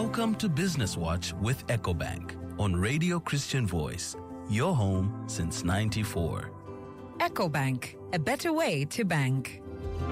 Welcome to Business Watch with EcoBank on Radio Christian Voice, your home since '94. EcoBank, a better way to bank.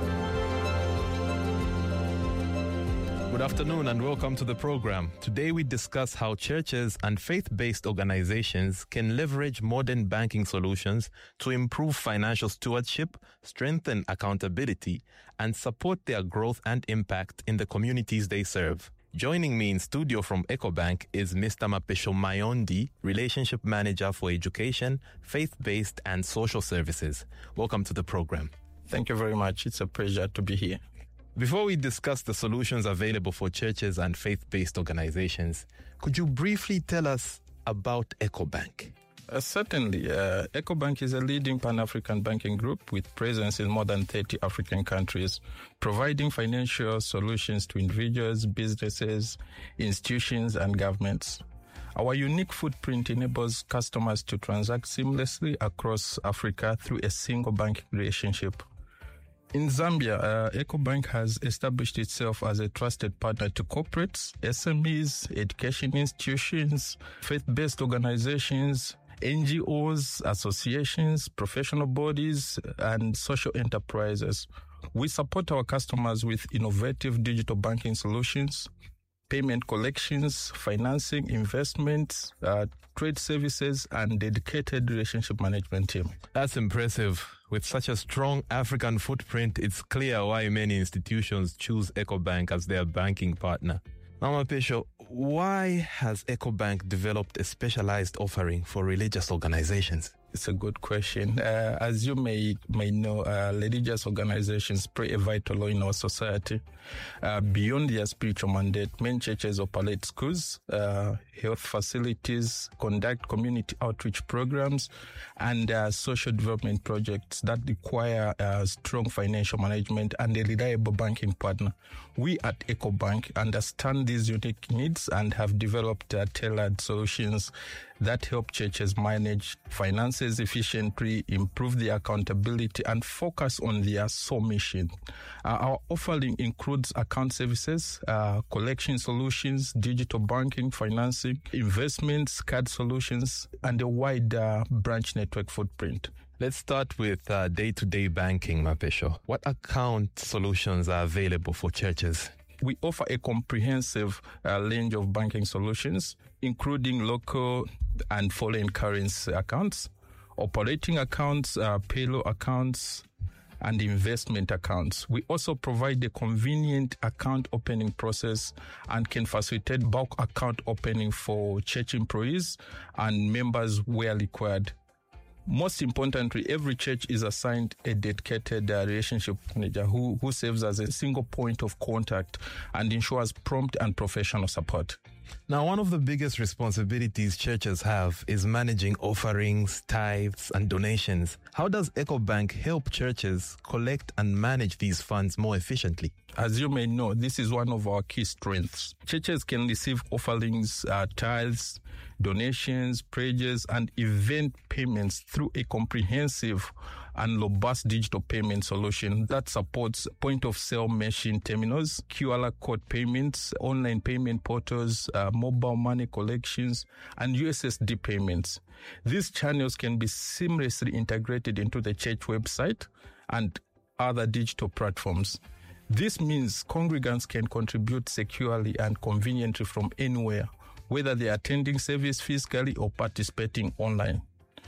Good afternoon and welcome to the program. Today we discuss how churches and faith-based organizations can leverage modern banking solutions to improve financial stewardship, strengthen accountability, and support their growth and impact in the communities they serve. Joining me in studio from EcoBank is Mr. Mapesho Mayondi, Relationship Manager for Education, Faith-Based and Social Services. Welcome to the program. Thank you very much. It's a pleasure to be here. Before we discuss the solutions available for churches and faith-based organizations, could you briefly tell us about EcoBank? Certainly. EcoBank is a leading Pan-African banking group with presence in more than 30 African countries, providing financial solutions to individuals, businesses, institutions, and governments. Our unique footprint enables customers to transact seamlessly across Africa through a single banking relationship. In Zambia, EcoBank has established itself as a trusted partner to corporates, SMEs, education institutions, faith-based organizations, NGOs, associations, professional bodies, and social enterprises. We support our customers with innovative digital banking solutions, payment collections, financing, investments, trade services, and dedicated relationship management team. That's impressive. With such a strong African footprint, it's clear why many institutions choose EcoBank as their banking partner. Now, Mapesho, why has EcoBank developed a specialized offering for religious organizations? It's a good question. As you may know, religious organizations play a vital role in our society. Beyond their spiritual mandate, many churches operate schools, health facilities, conduct community outreach programs, and social development projects that require strong financial management and a reliable banking partner. We at EcoBank understand these unique needs and have developed tailored solutions that help churches manage finances efficiently, improve their accountability, and focus on their sole mission. Our offering includes account services, collection solutions, digital banking, financing, investments, card solutions, and a wide branch network footprint. Let's start with day-to-day banking, Mapesho. What account solutions are available for churches? We offer a comprehensive range of banking solutions, including local and foreign currency accounts, operating accounts, payroll accounts, and investment accounts. We also provide a convenient account opening process and can facilitate bulk account opening for church employees and members where required. Most importantly, every church is assigned a dedicated relationship manager who serves as a single point of contact and ensures prompt and professional support. Now, one of the biggest responsibilities churches have is managing offerings, tithes, and donations. How does EcoBank help churches collect and manage these funds more efficiently? As you may know, this is one of our key strengths. Churches can receive offerings, tithes, donations, pledges, and event payments through a comprehensive and robust digital payment solution that supports point-of-sale machine terminals, QR code payments, online payment portals, mobile money collections, and USSD payments. These channels can be seamlessly integrated into the church website and other digital platforms. This means congregants can contribute securely and conveniently from anywhere, whether they are attending service physically or participating online.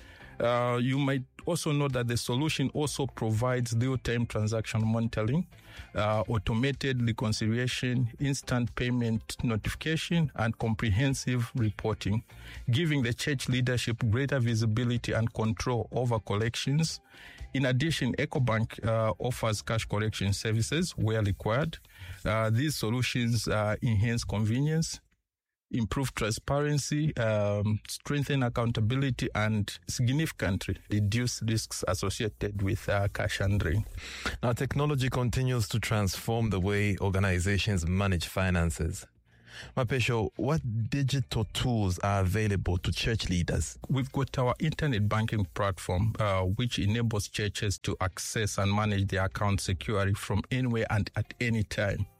You might also know that the solution also provides real-time transaction monitoring, automated reconciliation, instant payment notification, and comprehensive reporting, giving the church leadership greater visibility and control over collections. In addition, EcoBank offers cash collection services where required. These solutions enhance convenience, improve transparency, strengthen accountability, and significantly reduce risks associated with cash handling. Now, technology continues to transform the way organizations manage finances. Mapesho, what digital tools are available to church leaders? We've got our internet banking platform, which enables churches to access and manage their accounts securely from anywhere and at any time.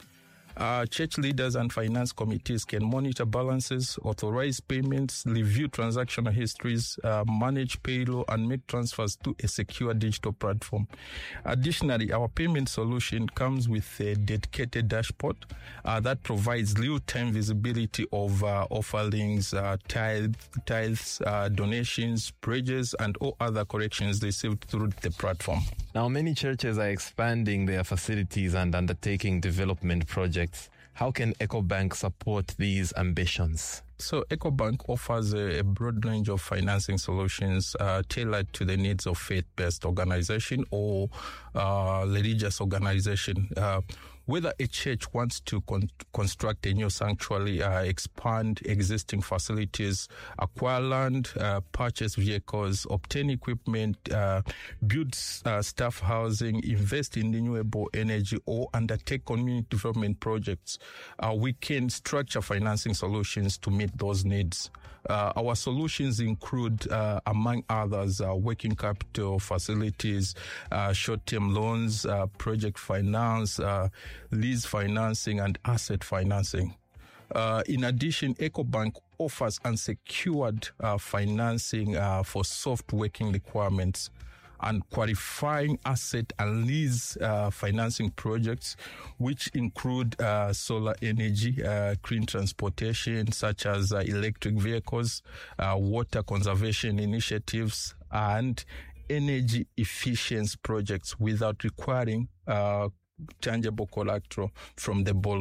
Church leaders and finance committees can monitor balances, authorize payments, review transactional histories, manage payroll, and make transfers to a secure digital platform. Additionally, our payment solution comes with a dedicated dashboard that provides real-time visibility of offerings, tithes, donations, pledges, and all other corrections received through the platform. Now, many churches are expanding their facilities and undertaking development projects. How can EcoBank support these ambitions? So EcoBank offers a broad range of financing solutions tailored to the needs of faith-based organization or religious organization. Whether a church wants to construct a new sanctuary, expand existing facilities, acquire land, purchase vehicles, obtain equipment, build staff housing, invest in renewable energy, or undertake community development projects, we can structure financing solutions to meet those needs. Our solutions include, among others, working capital facilities, short-term loans, project finance, lease financing, and asset financing. In addition, EcoBank offers unsecured financing for soft working requirements and qualifying asset and lease financing projects, which include solar energy, clean transportation, such as electric vehicles, water conservation initiatives, and energy efficiency projects without requiring tangible collateral from the borrower.